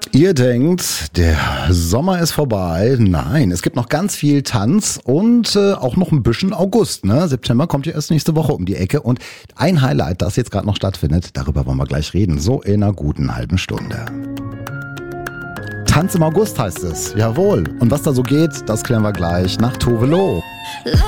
Ihr denkt, der Sommer ist vorbei. Nein, es gibt noch ganz viel Tanz und auch noch ein bisschen August. Ne? September kommt ja erst nächste Woche um die Ecke. Und ein Highlight, das jetzt gerade noch stattfindet, darüber wollen wir gleich reden. So in einer guten halben Stunde. Tanz im August heißt es. Jawohl. Und was da so geht, das klären wir gleich nach Tove Lo.